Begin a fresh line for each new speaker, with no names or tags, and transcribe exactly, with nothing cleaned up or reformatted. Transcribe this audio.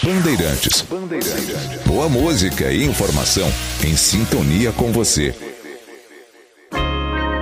Bandeirantes. Bandeirantes. Boa música e informação em sintonia com você.